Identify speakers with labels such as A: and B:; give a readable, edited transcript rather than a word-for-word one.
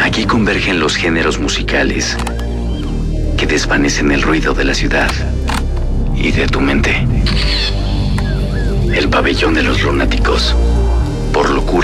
A: Aquí convergen los géneros musicales que desvanecen el ruido de la ciudad y de tu mente. El pabellón de los lunáticos, por locura.